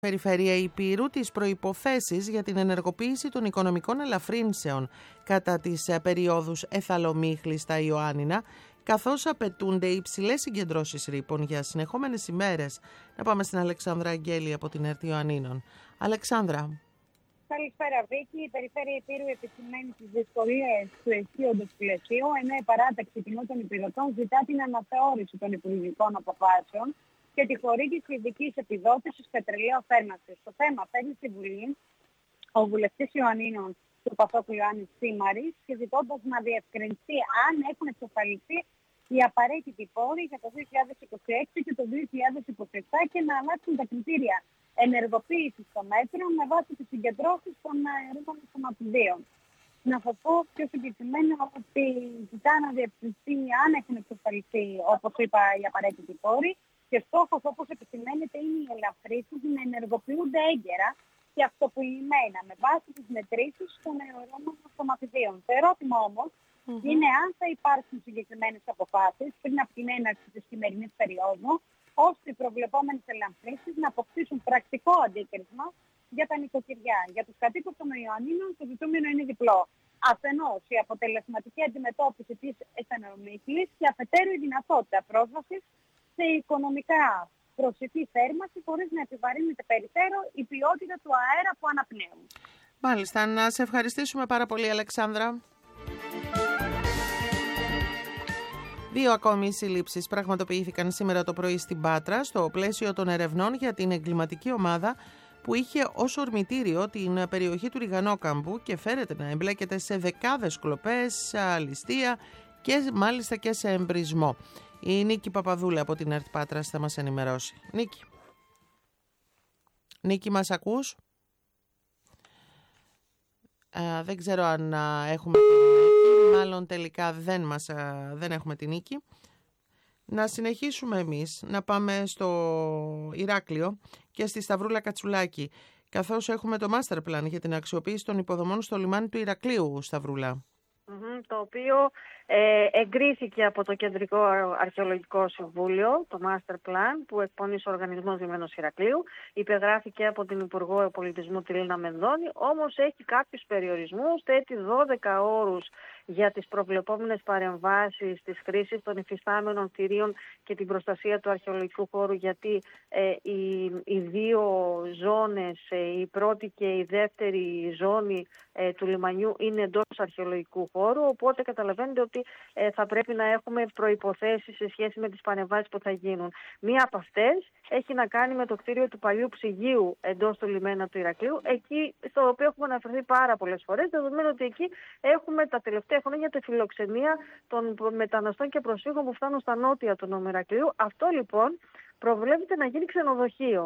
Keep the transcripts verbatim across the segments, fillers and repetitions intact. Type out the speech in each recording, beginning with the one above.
Περιφέρεια Ηπείρου τις προϋποθέσεις για την ενεργοποίηση των οικονομικών ελαφρύνσεων κατά τις περιόδους Εθαλομύχλης στα Ιωάννινα, καθώς απαιτούνται υψηλές συγκεντρώσεις ρήπων για συνεχόμενες ημέρες. Να πάμε στην Αλεξάνδρα Αγγέλη από την ΕΡΤ Ιωαννίνων. Αλεξάνδρα. Καλησπέρα, Βίκη. Η Περιφέρεια Ηπείρου επισημαίνει τις δυσκολίες του ισχύοντος πλαισίου, ενώ η παράταξη κοινών των υπηρετών ζητά την αναθεώρηση των υπουργικών αποφάσεων και τη χορήγηση ειδικής επιδότησης πετρελαίου θέρμανσης. Στο θέμα παίρνει στη Βουλή ο βουλευτής Ιωαννίνων του ΠΑΣΟΚ Ιωάννης Σίμαρης, ζητώντας να διευκρινιστεί αν έχουν εξασφαλιστεί οι απαραίτητοι πόροι για το δύο χιλιάδες είκοσι έξι και το δύο χιλιάδες είκοσι επτά και να αλλάξουν τα κριτήρια ενεργοποίησης των μέτρων με βάση τις συγκεντρώσεις των αερίων σωματιδίων. Να σας πω πιο συγκεκριμένα ότι ζητά να διευκρινιστεί αν έχουν εξασφαλιστεί, όπως είπα, οι απαραίτητοι πόροι. Και στόχος, όπως επισημαίνεται, είναι οι ελαφρύσεις να ενεργοποιούνται έγκαιρα και αυτοποιημένα με βάση τις μετρήσεις των αερίων σωματιδίων. Το ερώτημα όμως mm-hmm. είναι αν θα υπάρξουν συγκεκριμένες αποφάσεις πριν από την έναρξη της σημερινής περίοδου, ώστε οι προβλεπόμενες ελαφρύσεις να αποκτήσουν πρακτικό αντίκρισμα για τα νοικοκυριά. Για τους κατοίκους των Ιωαννίνων το ζητούμενο είναι διπλό. Αφενός η αποτελεσματική αντιμετώπιση της εθαλομύχλης και αφετέρου η δυνατότητα πρόσβασης σε οικονομικά προσιτή θέρμανση χωρίς να επιβαρύνεται περαιτέρω η ποιότητα του αέρα που αναπνέουν. Μάλιστα. Να σε ευχαριστήσουμε πάρα πολύ, Αλεξάνδρα. Δύο ακόμη συλλήψεις πραγματοποιήθηκαν σήμερα το πρωί στην Πάτρα στο πλαίσιο των ερευνών για την εγκληματική ομάδα που είχε ως ορμητήριο την περιοχή του Ριγανόκαμπου και φέρεται να εμπλέκεται σε δεκάδες κλοπές, ληστεία και μάλιστα και σε εμπρισμό. Η Νίκη Παπαδούλα από την ΕΡΤ Πάτρας θα μας ενημερώσει. Νίκη. Νίκη, μας ακούς? Α, δεν ξέρω αν α, έχουμε την Νίκη. Μάλλον τελικά δεν, μας, α, δεν έχουμε την Νίκη. Να συνεχίσουμε εμείς, να πάμε στο Ηράκλειο και στη Σταυρούλα Κατσουλάκη, καθώς έχουμε το master plan για την αξιοποίηση των υποδομών στο λιμάνι του Ηρακλείου, Σταυρούλα. Mm-hmm, το οποίο ε, εγκρίθηκε από το Κεντρικό Αρχαιολογικό Συμβούλιο, το Master Plan που εκπονεί ο Οργανισμός Λιμένος Ηρακλείου, υπεγράφηκε από την Υπουργό Πολιτισμού τη Λίνα Μενδώνη, όμως έχει κάποιους περιορισμούς, θέτει δώδεκα όρους για τις προβλεπόμενες παρεμβάσεις της χρήσης των υφιστάμενων κτηρίων και την προστασία του αρχαιολογικού χώρου, γιατί ε, οι, οι δύο ζώνες, ε, η πρώτη και η δεύτερη ζώνη ε, του λιμανιού είναι εντός αρχαιολογικού χώρου, οπότε καταλαβαίνετε ότι ε, θα πρέπει να έχουμε προϋποθέσεις σε σχέση με τις παρεμβάσεις που θα γίνουν. Μία από αυτές έχει να κάνει με το κτίριο του παλιού ψυγείου εντός του λιμένα του Ηρακλείου, εκεί στο οποίο έχουμε αναφερθεί πάρα πολλές φορές, δεδομένου ότι εκεί έχουμε τα τελευταία χρόνια τη φιλοξενία των μεταναστών και προσφύγων που φτάνουν στα νότια του νόμου Ηρακλείου. Αυτό λοιπόν προβλέπεται να γίνει ξενοδοχείο.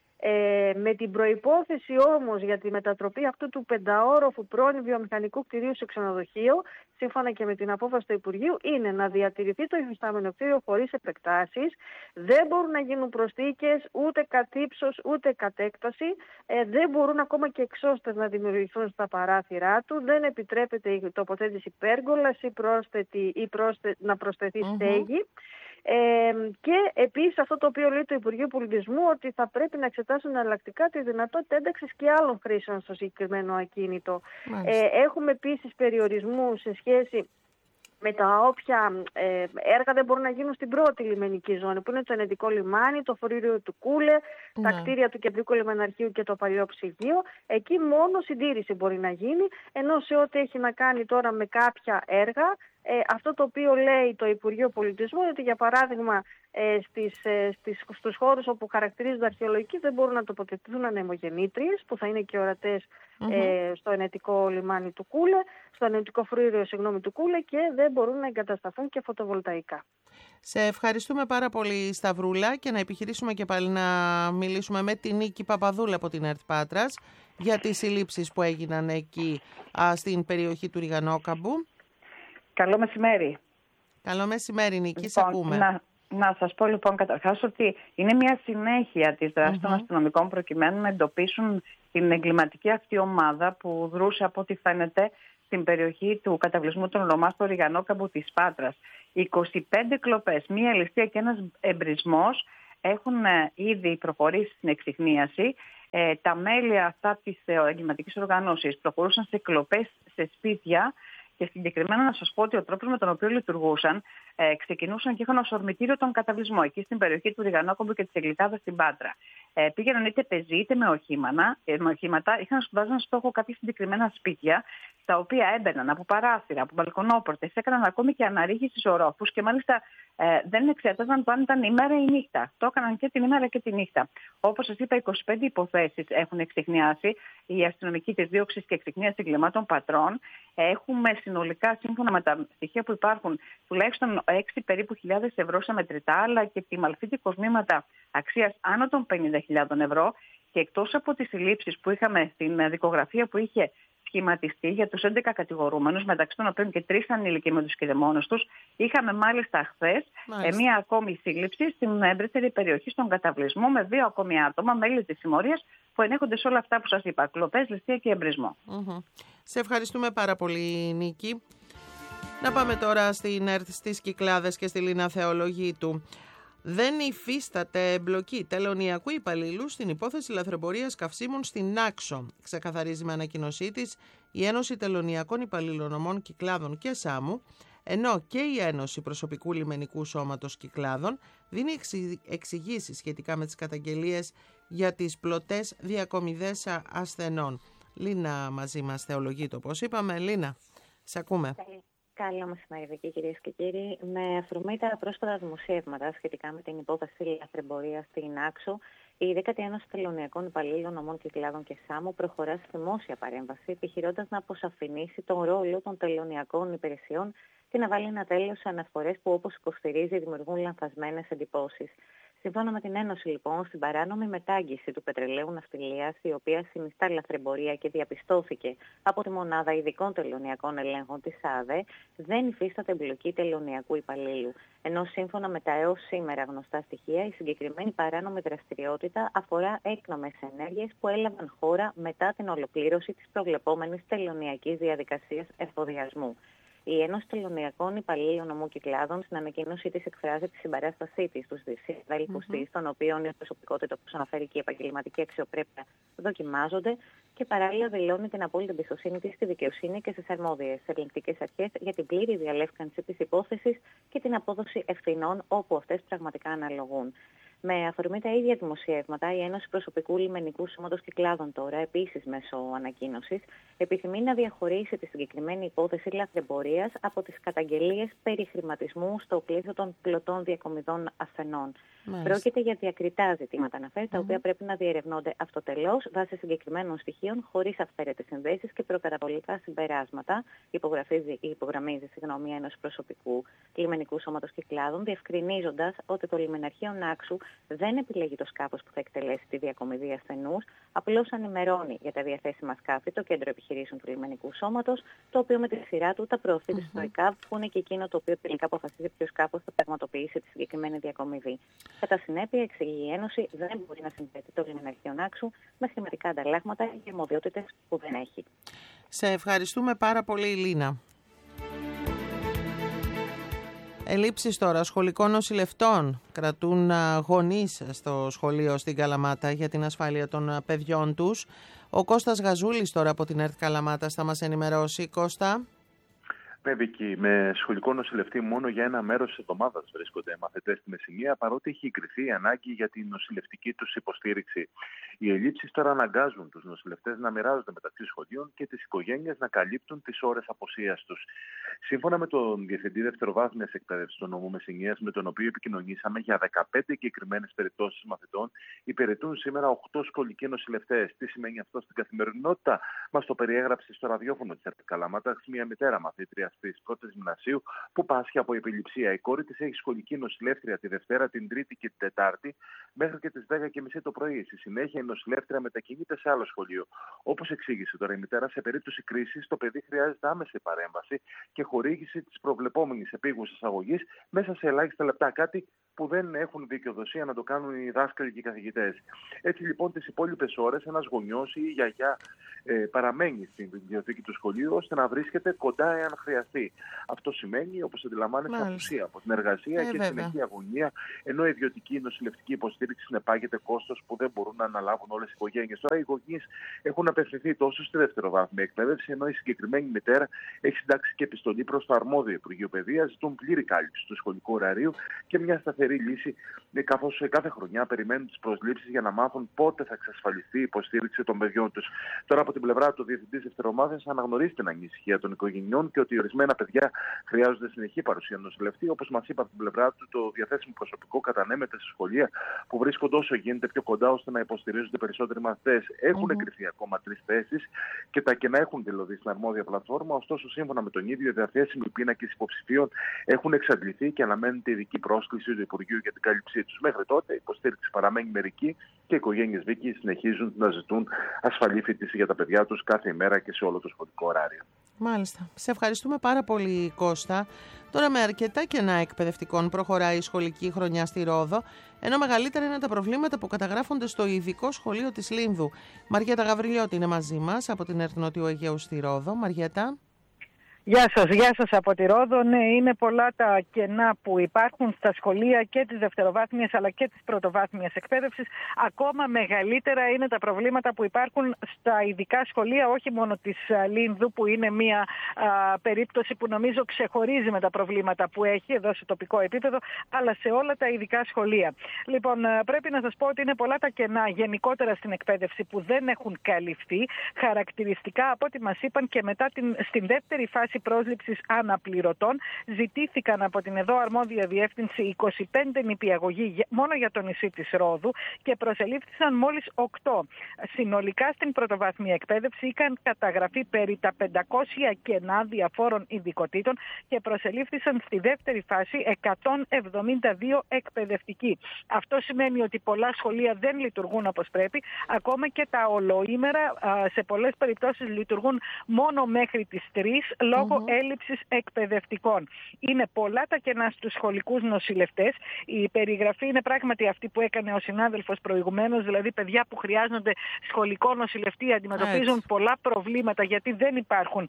Ε, με την προϋπόθεση όμως για τη μετατροπή αυτού του πενταόροφου πρώην βιομηχανικού κτηρίου σε ξενοδοχείο, σύμφωνα και με την απόφαση του Υπουργείου, είναι να διατηρηθεί το υφιστάμενο κτίριο χωρίς επεκτάσεις, δεν μπορούν να γίνουν προσθήκες ούτε κατ' ύψος ούτε κατ' έκταση, ε, δεν μπορούν ακόμα και εξώστες να δημιουργηθούν στα παράθυρά του, δεν επιτρέπεται η τοποθέτηση πέργολας ή, πρόσθετη, ή πρόσθε, να προσθεθεί mm-hmm. στέγη. Ε, και επίσης αυτό το οποίο λέει το Υπουργείο Πολιτισμού, ότι θα πρέπει να εξετάσουν εναλλακτικά τη δυνατότητα ένταξης και άλλων χρήσεων στο συγκεκριμένο ακίνητο. Ε, έχουμε επίσης περιορισμούς σε σχέση με τα όποια ε, έργα δεν μπορούν να γίνουν στην πρώτη λιμενική ζώνη, που είναι το ενετικό λιμάνι, το φορήριο του Κούλε, ναι. τα κτίρια του Κεντρικού Λιμεναρχείου και το παλιό ψυγείο. Εκεί μόνο συντήρηση μπορεί να γίνει, ενώ σε ό,τι έχει να κάνει τώρα με κάποια έργα, ε, αυτό το οποίο λέει το Υπουργείο Πολιτισμού είναι ότι για παράδειγμα ε, στις, ε, στις, στους χώρους όπου χαρακτηρίζονται αρχαιολογικοί δεν μπορούν να τοποθετηθούν ανεμογεννήτριες που θα είναι και ορατές mm-hmm. ε, στο ενετικό λιμάνι του Κούλε, στο ενετικό φρούριο συγγνώμη του Κούλε, και δεν μπορούν να εγκατασταθούν και φωτοβολταϊκά. Σε ευχαριστούμε πάρα πολύ, Σταυρούλα, και να επιχειρήσουμε και πάλι να μιλήσουμε με την Νίκη Παπαδούλα από την ΕΡΤ Πάτρας για τις συλλήψεις που έγιναν εκεί α, στην περιοχή του Ριγανόκαμπου. Καλό μεσημέρι. Καλό μεσημέρι, Νίκη, λοιπόν, σε ακούμε. Να, να σας πω λοιπόν καταρχάς ότι είναι μια συνέχεια της δράσης mm-hmm. των αστυνομικών προκειμένου να εντοπίσουν την εγκληματική αυτή ομάδα που δρούσε από ό,τι φαίνεται στην περιοχή του καταβλισμού των Ρωμά στο Ριγανόκαμπο της Πάτρας. είκοσι πέντε κλοπές, μία ληστεία και ένας εμπρισμός έχουν ήδη προχωρήσει στην εξιχνίαση. ε, τα μέλη αυτά της εγκληματικής οργάνωσης προχωρούσαν σε κλοπές σε σπίτια. Και συγκεκριμένα να σας πω ότι ο τρόπος με τον οποίο λειτουργούσαν ε, ξεκινούσαν και είχαν ως ορμητήριο τον καταβλισμό εκεί στην περιοχή του Ριγανόκομπου και της Εγκλητάδας στην Πάτρα. Ε, πήγαιναν είτε πεζοί είτε με οχήματα, ε, με οχήματα είχαν σπουδάζαν στόχο κάποια συγκεκριμένα σπίτια, τα οποία έμπαιναν από παράθυρα, από μπαλκονόπορτες, έκαναν ακόμη και αναρρίχηση στις ορόφους και μάλιστα ε, δεν εξέταζαν το αν ήταν ημέρα ή νύχτα. Το έκαναν και την ημέρα και τη νύχτα. Όπως σας είπα, είκοσι πέντε υποθέσεις έχουν εξιχνιάσει η αστυνομική της δίωξης και εξιχνίαση εγκλημάτων πατρών. Έχουμε συνολικά, σύμφωνα με τα στοιχεία που υπάρχουν, τουλάχιστον έξι περίπου χιλιάδες ευρώ σε μετρητά, αλλά και τιμαλφή και κοσμήματα αξίας άνω των πενήντα χιλιάδων ευρώ. Και εκτός από τις συλλήψεις που είχαμε στην δικογραφία που είχε σχηματιστεί για τους έντεκα κατηγορούμενους, μεταξύ των οποίων και τρεις ανήλικοι με τους κηδεμόνους τους, είχαμε μάλιστα χθες μία ακόμη σύλληψη στην ευρύτερη περιοχή, στον καταβλισμό, με δύο ακόμη άτομα, μέλη της συμμορίας, που ενέχονται σε όλα αυτά που σας είπα: κλοπές, ληστεία και εμπρισμό. Mm-hmm. Σε ευχαριστούμε πάρα πολύ, Νίκη. Να πάμε τώρα στην ΕΡΤ στις Κυκλάδες και στη Λίνα Θεολογίτου. Δεν υφίσταται εμπλοκή τελωνιακού υπαλλήλου στην υπόθεση λαθρεμπορίας καυσίμων στην Άξο. Ξεκαθαρίζει με ανακοίνωσή της η Ένωση Τελωνιακών Υπαλλήλων Ομών Κυκλάδων και Σάμου, ενώ και η Ένωση Προσωπικού Λιμενικού Σώματος Κυκλάδων δίνει εξηγήσεις σχετικά με τις καταγγελίες για τις πλωτές διακομιδές ασθενών. Λίνα μαζί μας, Θεολογίτου, όπως είπαμε. Λίνα, σε ακούμε. Καλό μεσημέρι, κυρίες και κύριοι. Με αφορμή τα πρόσφατα δημοσιεύματα σχετικά με την υπόθεση λαθρεμπορίας στην Άξο, η δέκατη Ένωση Τελωνιακών Υπαλλήλων Ομών Κυκλάδων και Σάμου προχωρά στη δημόσια παρέμβαση, επιχειρώντας να αποσαφηνίσει τον ρόλο των τελωνιακών υπηρεσιών και να βάλει ένα τέλος σε αναφορές που, όπως υποστηρίζει, δημιουργούν λανθασμένες εντυπώσεις. Σύμφωνα με την Ένωση, λοιπόν, στην παράνομη μετάγγιση του πετρελαίου ναυτιλίας, η οποία συνιστά λαθρεμπορία και διαπιστώθηκε από τη Μονάδα Ειδικών Τελωνιακών Ελέγχων της ΑΔΕ, δεν υφίσταται εμπλοκή τελωνιακού υπαλλήλου. Ενώ σύμφωνα με τα έως σήμερα γνωστά στοιχεία, η συγκεκριμένη παράνομη δραστηριότητα αφορά έκνομες ενέργειες που έλαβαν χώρα μετά την ολοκλήρωση της προβλεπόμενης τελωνιακής διαδικασίας εφοδιασμού. Η Ένωση Τελωνιακών Υπαλλήλων Ομού Κυκλάδων, στην ανακοίνωσή της, εκφράζει τη συμπαράστασή της στους συναδέλφους της, των οποίων η προσωπικότητα, όπως αναφέρει και η επαγγελματική αξιοπρέπεια, δοκιμάζονται, και παράλληλα δηλώνει την απόλυτη εμπιστοσύνη της στη δικαιοσύνη και στις αρμόδιες ελεγκτικές αρχές για την πλήρη διαλεύκανση της υπόθεσης και την απόδοση ευθυνών όπου αυτές πραγματικά αναλογούν. Με αφορμή τα ίδια δημοσιεύματα, η Ένωση Προσωπικού Λιμενικού Σώματος Κυκλάδων τώρα, επίσης μέσω ανακοίνωσης, επιθυμεί να διαχωρίσει τη συγκεκριμένη υπόθεση λαθρεμπορίας από τις καταγγελίες περί χρηματισμού στο πλαίσιο των πλωτών διακομιδών ασθενών. Μάλιστα. Πρόκειται για διακριτά ζητήματα, αναφέρει, τα οποία πρέπει να διερευνώνται αυτοτελώς βάσει συγκεκριμένων στοιχείων, χωρίς αυθαίρετες συνδέσεις και προκαταβολικά συμπεράσματα, υπογραμμίζει συγγνώμη, η Ένωση Προσωπικού Λιμενικού Σώματος Κυκλάδων, διευκρινίζοντας ότι το λιμεναρχείο Νάξου δεν επιλέγει το σκάφος που θα εκτελέσει τη διακομιδή ασθενούς, απλώς ενημερώνει για τα διαθέσιμα σκάφη το Κέντρο Επιχειρήσεων του Λιμενικού Σώματος, το οποίο με τη σειρά του τα προωθεί mm-hmm. στο ΕΚΑΒ, που είναι και εκείνο το οποίο τελικά αποφασίζει ποιο σκάφος θα πραγματοποιήσει τη συγκεκριμένη διακομιδή. Κατά συνέπεια, εξηγεί η Ένωση, δεν μπορεί να συνδέει το λιμεναρχείο Νάξου με χρηματικά ανταλλάγματα για αρμοδιότητες που δεν έχει. Σε ευχαριστούμε πάρα πολύ, Λίνα. Ελλείψεις τώρα σχολικών νοσηλευτών κρατούν γονείς στο σχολείο στην Καλαμάτα για την ασφάλεια των παιδιών τους. Ο Κώστας Γαζούλης τώρα από την ΕΡΤ Καλαμάτας θα μας ενημερώσει. Κώστα. Ναι, Βίκη, με σχολικό νοσηλευτή μόνο για ένα μέρος της εβδομάδας βρίσκονται μαθητές στη Μεσσηνία, παρότι έχει εγκριθεί η ανάγκη για την νοσηλευτική τους υποστήριξη. Οι ελλείψεις τώρα αναγκάζουν τους νοσηλευτές να μοιράζονται μεταξύ σχολείων και τις οικογένειες να καλύπτουν τις ώρες αποσίας τους. Σύμφωνα με τον Διευθυντή Δευτεροβάθμιας Εκπαίδευσης του νομού Μεσσηνίας, με τον οποίο επικοινωνήσαμε, για δεκαπέντε συγκεκριμένες περιπτώσεις μαθητών υπηρετούν σήμερα οκτώ σχολικοί νοσηλευτές. Τι σημαίνει αυτό στην καθημερινότητα? Μας το περιέγραψε στο ραδιόφωνο της ΕΡΤ Καλαμάτας μια μητέρα μαθήτρια της πρώτης γυμνασίου που πάσχει από επιληψία. Η κόρη της έχει σχολική νοσηλεύτρια τη Δευτέρα, την Τρίτη και την Τετάρτη μέχρι και τις δέκα και μισή το πρωί. Στη συνέχεια η νοσηλεύτρια μετακινείται σε άλλο σχολείο. Όπως εξήγησε τώρα η μητέρα, σε περίπτωση κρίσης το παιδί χρειάζεται άμεση παρέμβαση και χορήγηση της προβλεπόμενης επίγουσας αγωγής μέσα σε ελάχιστα λεπτά. Κάτι που δεν έχουν δικαιοδοσία να το κάνουν οι δάσκαλοι και οι καθηγητές. Έτσι λοιπόν τις υπόλοιπες ώρες ένας γονιός ή η γιαγιά ε, παραμένει στην βιβλιοθήκη του σχολείου ώστε να βρίσκεται κοντά εάν χρειαστεί. Αυτό σημαίνει, όπως αντιλαμβάνεστε, απουσία από την εργασία ε, και βέβαια. συνεχή αγωνία, ενώ η ιδιωτική νοσηλευτική υποστήριξη συνεπάγεται κόστος που δεν μπορούν να αναλάβουν όλες οι οικογένειες. Τώρα οι γονείς έχουν απευθυνθεί τόσο στη δευτεροβάθμια εκπαίδευση, ενώ η συγκεκριμένη μητέρα έχει συντάξει και επιστολή προς το αρμόδιο Υπουργείο Παιδείας, ζητούν πλήρη κάλυψη του σχολικού ωραρίου και μια σταθερή λύση, καθώς κάθε χρονιά περιμένουν τις προσλήψεις για να μάθουν πότε θα εξασφαλιστεί η υποστήριξη των παιδιών τους. Τώρα, από την πλευρά του Διευθυντή Δευτερομάθειας, αναγνωρίζει την ανησυχία των οικογενειών και ότι ορισμένα παιδιά χρειάζονται συνεχή παρουσία νοσηλευτή. Όπως μας είπε από την πλευρά του, το διαθέσιμο προσωπικό κατανέμεται σε σχολεία που βρίσκονται όσο γίνεται πιο κοντά ώστε να υποστηρίζονται περισσότεροι μαθητές. Έχουν mm-hmm. εκκριθεί ακόμα τρεις θέσεις και τα κενά έχουν δηλωθεί στην αρμόδια πλατφόρμα. Ωστόσο, σύμφωνα με τον ίδιο, οι διαθέσιμοι πίνακες υποψηφίων έχουν εξαντληθεί και αναμένεται ειδική πρόσκληση του Υπουργείου για την κάλυψή τους. Μέχρι τότε η υποστήριξη παραμένει μερική και οι οικογένειες Βίκη συνεχίζουν να ζητούν ασφαλή φοιτήση για τα παιδιά τους κάθε ημέρα και σε όλο το σχολικό ωράριο. Μάλιστα. Σε ευχαριστούμε πάρα πολύ, Κώστα. Τώρα, με αρκετά κενά εκπαιδευτικών προχωράει η σχολική χρονιά στη Ρόδο, ενώ μεγαλύτερα είναι τα προβλήματα που καταγράφονται στο ειδικό σχολείο της Λίνδου. Μαριέτα Γαβριλιώτη είναι μαζί μας από την ΕΡΤ Νότιο Αιγαίου στη Ρόδο. Μαριέτα. Γεια σας, γεια σας από τη Ρόδο. Ναι, είναι πολλά τα κενά που υπάρχουν στα σχολεία και της δευτεροβάθμιας αλλά και της πρωτοβάθμιας εκπαίδευσης. Ακόμα μεγαλύτερα είναι τα προβλήματα που υπάρχουν στα ειδικά σχολεία, όχι μόνο της Λίνδου, που είναι μια α, περίπτωση που νομίζω ξεχωρίζει με τα προβλήματα που έχει εδώ σε τοπικό επίπεδο, αλλά σε όλα τα ειδικά σχολεία. Λοιπόν, πρέπει να σας πω ότι είναι πολλά τα κενά γενικότερα στην εκπαίδευση που δεν έχουν καλυφθεί, χαρακτηριστικά από ό,τι μας είπαν και μετά την, στην δεύτερη φάση πρόσληψης αναπληρωτών. Ζητήθηκαν από την εδώ αρμόδια διεύθυνση είκοσι πέντε νηπιαγωγοί μόνο για το νησί της Ρόδου και προσελήφθησαν μόλις οκτώ. Συνολικά στην πρωτοβάθμια εκπαίδευση είχαν καταγραφεί περί τα πεντακόσια κενά διαφόρων ειδικοτήτων και προσελήφθησαν στη δεύτερη φάση εκατόν εβδομήντα δύο εκπαιδευτικοί. Αυτό σημαίνει ότι πολλά σχολεία δεν λειτουργούν όπως πρέπει, ακόμα και τα ολοήμερα σε πολλές περιπτώσεις λειτουργούν μόνο μέχρι τις τρεις λόγω mm-hmm. έλλειψης εκπαιδευτικών. Είναι πολλά τα κενά στους σχολικούς νοσηλευτές. Η περιγραφή είναι πράγματι αυτή που έκανε ο συνάδελφος προηγουμένως, δηλαδή παιδιά που χρειάζονται σχολικό νοσηλευτή αντιμετωπίζουν Έτσι. πολλά προβλήματα γιατί δεν υπάρχουν.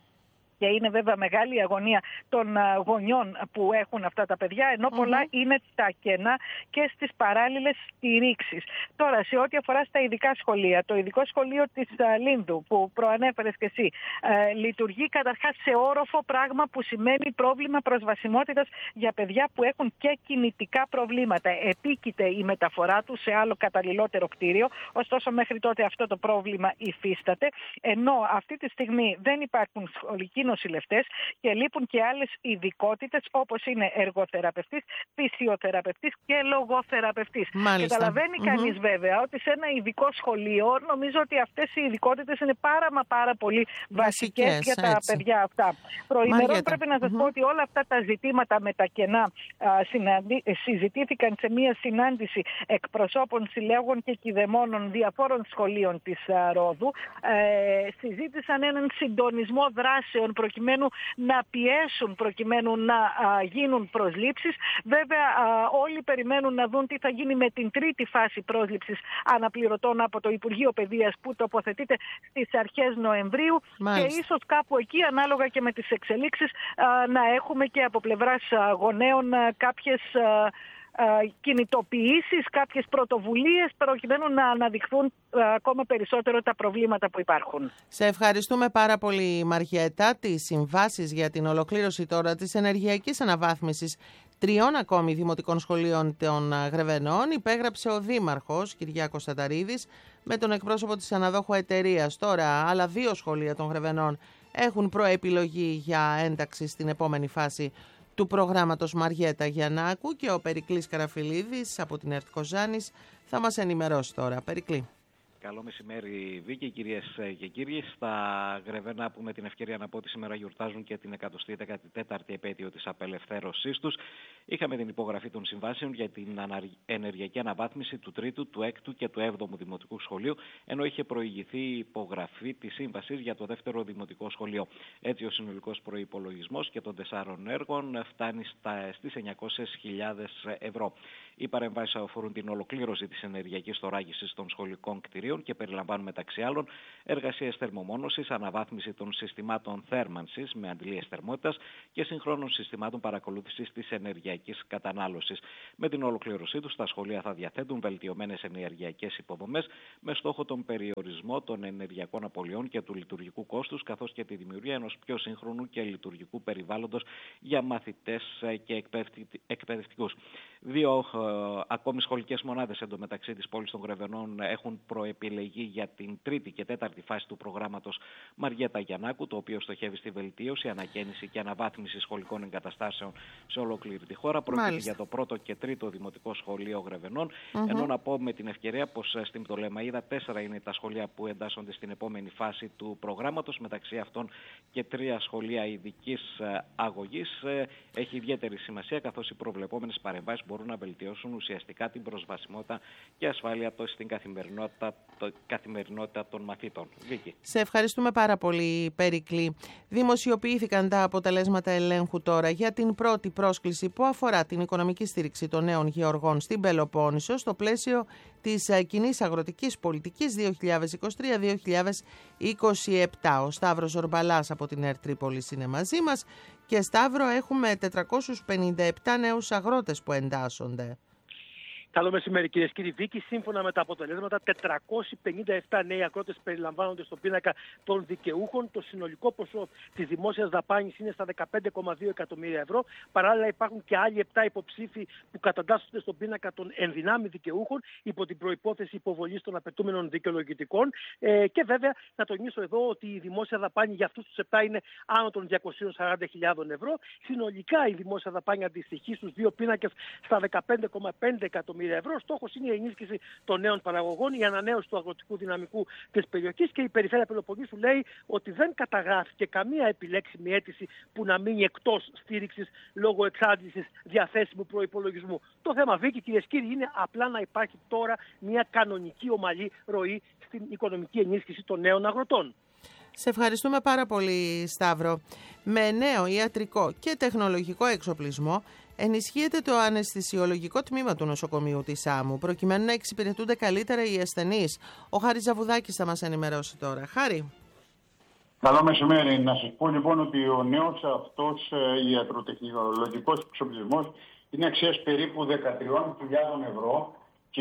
Και είναι βέβαια μεγάλη αγωνία των γονιών που έχουν αυτά τα παιδιά, ενώ mm-hmm. πολλά είναι τα κενά και στις παράλληλες στηρίξεις. Τώρα, σε ό,τι αφορά στα ειδικά σχολεία, το ειδικό σχολείο της Λίνδου, που προανέφερες και εσύ, ε, λειτουργεί καταρχάς σε όροφο, πράγμα που σημαίνει πρόβλημα προσβασιμότητας για παιδιά που έχουν και κινητικά προβλήματα. Επίκειται η μεταφορά του σε άλλο καταλληλότερο κτίριο, ωστόσο μέχρι τότε αυτό το πρόβλημα υφίσταται, ενώ αυτή τη στιγμή δεν υπάρχουν σχολικοί νοσηλευτές και λείπουν και άλλες ειδικότητες όπως είναι εργοθεραπευτής, φυσιοθεραπευτής και λογοθεραπευτής. Μάλιστα. Καταλαβαίνει mm-hmm. κανείς βέβαια ότι σε ένα ειδικό σχολείο νομίζω ότι αυτές οι ειδικότητες είναι πάρα μα πάρα πολύ βασικές, βασικές για τα έτσι. παιδιά αυτά. Προημερών πρέπει να σας mm-hmm. πω ότι όλα αυτά τα ζητήματα με τα κενά α, συναντι... συζητήθηκαν σε μια συνάντηση εκπροσώπων συλλέγων και κηδεμόνων διαφόρων σχολείων της α, Ρόδου. Ε, συζήτησαν έναν συντονισμό δράσεων προκειμένου να πιέσουν, προκειμένου να α, γίνουν προσλήψεις. Βέβαια α, όλοι περιμένουν να δουν τι θα γίνει με την τρίτη φάση πρόσληψης αναπληρωτών από το Υπουργείο Παιδείας που τοποθετείται στις αρχές Νοεμβρίου. Μάλιστα. Και ίσως κάπου εκεί, ανάλογα και με τις εξελίξεις, α, να έχουμε και από πλευράς α, γονέων α, κάποιες α, κινητοποιήσεις, κάποιες πρωτοβουλίες προκειμένου να αναδειχθούν ακόμα περισσότερο τα προβλήματα που υπάρχουν. Σε ευχαριστούμε πάρα πολύ, Μαριέτα. Τις συμβάσεις για την ολοκλήρωση τώρα της ενεργειακής αναβάθμισης τριών ακόμη δημοτικών σχολείων των Γρεβενών υπέγραψε ο Δήμαρχος Κυριάκος Ταταρίδης με τον εκπρόσωπο της αναδόχου εταιρείας. Τώρα άλλα δύο σχολεία των Γρεβενών έχουν προεπιλογή για ένταξη στην επόμενη φάση του προγράμματος Μαριέτα Γιαννάκου και ο Περικλής Καραφιλίδης από την ΕΡΤ Κοζάνης θα μας ενημερώσει τώρα. Περικλή. Καλό μεσημέρι, Βίκη, κυρίες και κύριοι. Στα Γρεβένα, που με την ευκαιρία να πω ότι σήμερα γιορτάζουν και την εκατοστή δέκατη τέταρτη επέτειο της απελευθέρωσής τους, είχαμε την υπογραφή των συμβάσεων για την ενεργειακή αναβάθμιση του τρίτου, του έκτου και του έβδομου δημοτικού σχολείου, ενώ είχε προηγηθεί η υπογραφή της σύμβασης για το δεύτερο δημοτικό σχολείο. Έτσι, ο συνολικός προϋπολογισμός και των τεσσάρων έργων φτάνει στα, στις εννιακόσιες χιλιάδες ευρώ. Οι παρεμβάσεις αφορούν την ολοκλήρωση της ενεργειακής θωράκισης των σχολικών κτηρίων και περιλαμβάνουν μεταξύ άλλων εργασίες θερμομόνωσης, αναβάθμιση των συστημάτων θέρμανσης με αντιλίες θερμότητας και συγχρόνων συστημάτων παρακολούθησης της ενεργειακής κατανάλωσης. Με την ολοκλήρωσή τους, τα σχολεία θα διαθέτουν βελτιωμένες ενεργειακές υποδομές με στόχο τον περιορισμό των ενεργειακών απολειών και του λειτουργικού κόστους, καθώς και τη δημιουργία ενός πιο σύγχρονου και λειτουργικού περιβάλλοντος για μαθητές και εκπαιδευτικούς. Δύο ε, ακόμη σχολικές μονάδες εντωμεταξύ της πόλης των Γρεβενών έχουν προεπιλεγεί για την τρίτη και τέταρτη φάση του προγράμματος Μαριέτα Γιαννάκου, το οποίο στοχεύει στη βελτίωση, ανακαίνιση και αναβάθμιση σχολικών εγκαταστάσεων σε ολόκληρη τη χώρα. Πρόκειται για το πρώτο και τρίτο δημοτικό σχολείο Γρεβενών. Mm-hmm. Ενώ να πω με την ευκαιρία πως στην Πτολεμαΐδα τέσσερα είναι τα σχολεία που εντάσσονται στην επόμενη φάση του προγράμματος. Μεταξύ αυτών και τρία σχολεία ειδικής αγωγής. Έχει ιδιαίτερη σημασία, καθώς οι προβλεπόμενες παρεμβάσεις μπορούν να βελτιώσουν ουσιαστικά την προσβασιμότητα και ασφάλεια στην καθημερινότητα, το, καθημερινότητα των μαθητών. Βίκη. Σε ευχαριστούμε πάρα πολύ, Περικλή. Δημοσιοποιήθηκαν τα αποτελέσματα ελέγχου τώρα για την πρώτη πρόσκληση που αφορά την οικονομική στήριξη των νέων γεωργών στην Πελοπόννησο στο πλαίσιο της κοινής αγροτικής πολιτικής δύο χιλιάδες είκοσι τρία δύο χιλιάδες είκοσι επτά. Ο Σταύρος Ζορμπαλάς από την ΕΡΤ Τρίπολης είναι μαζί μας. Και Σταύρο, έχουμε τετρακόσιους πενήντα επτά νέους αγρότες που εντάσσονται. Καλό μεσημέρι, κυρίες και κύριοι. Βίκη, σύμφωνα με τα αποτελέσματα, τετρακόσιοι πενήντα επτά νέοι αγρότες περιλαμβάνονται στον πίνακα των δικαιούχων. Το συνολικό ποσό της δημόσιας δαπάνης είναι στα δεκαπέντε κόμμα δύο εκατομμύρια ευρώ. Παράλληλα, υπάρχουν και άλλοι επτά υποψήφοι που κατατάσσονται στον πίνακα των ενδυνάμει δικαιούχων υπό την προϋπόθεση υποβολής των απαιτούμενων δικαιολογητικών. Ε, και βέβαια, να τονίσω εδώ ότι η δημόσια δαπάνη για αυτούς τους επτά είναι άνω των διακοσίων σαράντα χιλιάδων ευρώ. Συνολικά, η δημόσια δαπάνη αντιστοιχεί στους δύο πίνακες στα δεκαπέντε κόμμα πέντε εκατομμύρια ευρώ. Στόχος είναι η ενίσχυση των νέων παραγωγών, η ανανέωση του αγροτικού δυναμικού της περιοχής, και η Περιφέρεια Πελοποννήσου λέει ότι δεν καταγράφηκε καμία επιλέξιμη αίτηση που να μείνει εκτός στήριξης λόγω εξάντλησης διαθέσιμου προϋπολογισμού. Το θέμα, Βίκη, κυρίες και κύριοι, είναι απλά να υπάρχει τώρα μια κανονική ομαλή ροή στην οικονομική ενίσχυση των νέων αγροτών. Σε ευχαριστούμε πάρα πολύ, Σταύρο. Με νέο ιατρικό και τεχνολογικό εξοπλισμό ενισχύεται το αναισθησιολογικό τμήμα του νοσοκομείου της Σάμου, προκειμένου να εξυπηρετούνται καλύτερα οι ασθενείς. Ο Χάρης Ζαβουδάκης θα μας ενημερώσει τώρα. Χάρη. Καλό μεσημέρι. Να σας πω λοιπόν ότι ο νέος αυτός ε, ιατροτεχνολογικός εξοπλισμός είναι αξίας περίπου δεκατρείς χιλιάδες ευρώ και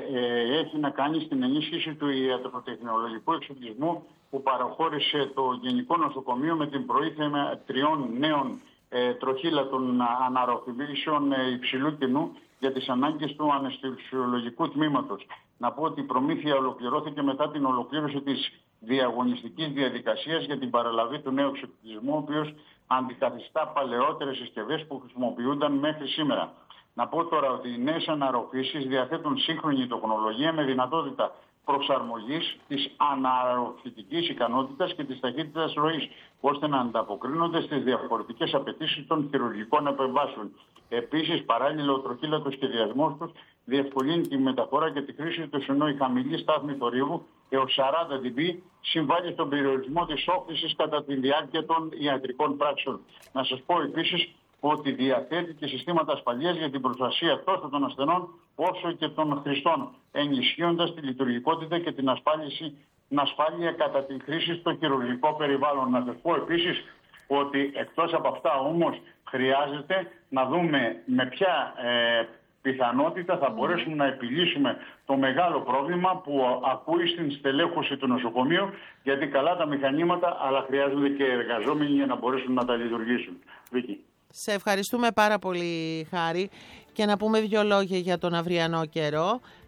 ε, έχει να κάνει στην ενίσχυση του ιατροτεχνολογικού εξοπλισμού που παραχώρησε το Γενικό Νοσοκομείο με την προήθεια τριών νέων ε, τροχύλατων αναρροφημίσεων ε, υψηλού κοινού για τις ανάγκες του αναισθησιολογικού τμήματος. Να πω ότι η προμήθεια ολοκληρώθηκε μετά την ολοκλήρωση της διαγωνιστικής διαδικασίας για την παραλαβή του νέου εξοπλισμού, ο οποίος αντικαθιστά παλαιότερες συσκευές που χρησιμοποιούνταν μέχρι σήμερα. Να πω τώρα ότι οι νέες αναρροφήσεις διαθέτουν σύγχρονη τεχνολογία με δυνατότητα προσαρμογής της αναρροφητικής ικανότητας και της ταχύτητας ροής, ώστε να ανταποκρίνονται στις διαφορετικές απαιτήσεις των χειρουργικών επεμβάσεων. Επίσης, παράλληλα, ο τροχύλατος σχεδιασμός τους διευκολύνει τη μεταφορά και τη χρήση του, ενώ η χαμηλή στάθμη θορύβου έως σαράντα δB συμβάλλει στον περιορισμό της όφλησης κατά τη διάρκεια των ιατρικών πράξεων. Να σας πω επίσης ότι διαθέτει και συστήματα ασφαλείας για την προστασία τόσο των ασθενών όσο και των χρηστών, ενισχύοντας τη λειτουργικότητα και την ασφάλιση, την ασφάλεια κατά τη χρήση στο χειρουργικό περιβάλλον. Να σας πω επίσης ότι εκτός από αυτά όμως χρειάζεται να δούμε με ποια ε, πιθανότητα θα μπορέσουμε να επιλύσουμε το μεγάλο πρόβλημα που ακούει στην στελέχωση του νοσοκομείου, γιατί καλά τα μηχανήματα, αλλά χρειάζονται και εργαζόμενοι για να μπορέσουν να τα λειτουργήσουν. Βίκη. Σε ευχαριστούμε πάρα πολύ, Χάρη, και να πούμε δύο λόγια για τον αυριανό καιρό.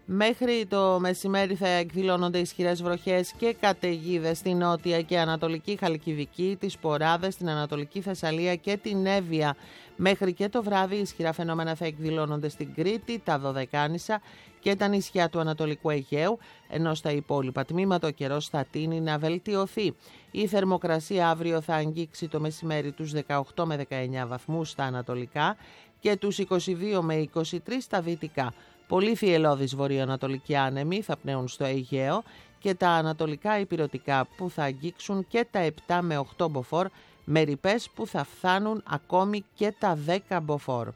Μέχρι το μεσημέρι θα εκδηλώνονται ισχυρές βροχές και καταιγίδες στην νότια και ανατολική Χαλκιδική, τις Ποράδες, την Ανατολική Θεσσαλία και την Εύβοια. Μέχρι και το βράδυ ισχυρά φαινόμενα θα εκδηλώνονται στην Κρήτη, τα Δωδεκάνησα και τα νησιά του Ανατολικού Αιγαίου, ενώ στα υπόλοιπα τμήματα ο καιρός θα τείνει να βελτιωθεί. Η θερμοκρασία αύριο θα αγγίξει το μεσημέρι τους δεκαοκτώ με δεκαεννιά βαθμούς στα ανατολικά και τους είκοσι δύο με είκοσι τρία στα δυτικά. Πολύ θυελλώδεις βορειοανατολικοί άνεμοι θα πνέουν στο Αιγαίο και τα ανατολικά ηπειρωτικά που θα αγγίξουν και τα επτά με οκτώ μποφόρ, με ρηπές που θα φτάνουν ακόμη και τα δέκα μποφόρ.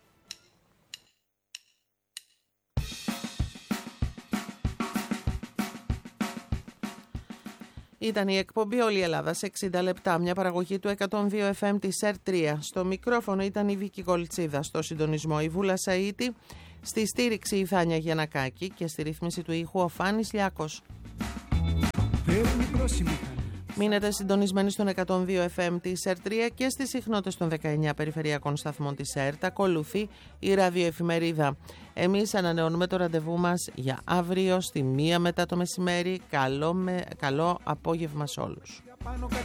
Ήταν η εκπομπή Όλη η Ελλάδα σε εξήντα λεπτά, μια παραγωγή του εκατόν δύο εφ εμ της ΕΡ τρία. Στο μικρόφωνο ήταν η Βίκη Κολτσίδα, στο συντονισμό η Βούλα Σαΐτη, στη στήριξη η Θάνια Γιαννακάκη και στη ρύθμιση του ήχου ο Φάνης Λιάκος. Μείνετε συντονισμένοι στον εκατόν δύο εφ εμ της ΕΡ τρία και στις συχνότητες των δεκαεννιά περιφερειακών σταθμών της ΕΡΤ. Ακολουθεί η ραδιοεφημερίδα. Εμείς ανανεώνουμε το ραντεβού μας για αύριο στη μία μετά το μεσημέρι. Καλό, με, καλό απόγευμα σε όλους.